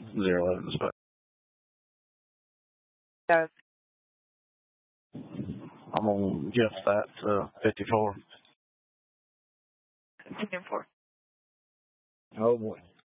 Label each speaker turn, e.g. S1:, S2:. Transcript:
S1: 011 dispatch.
S2: Yes.
S1: I'm on Jeff that 54.
S2: Continue 4.
S3: Oh boy.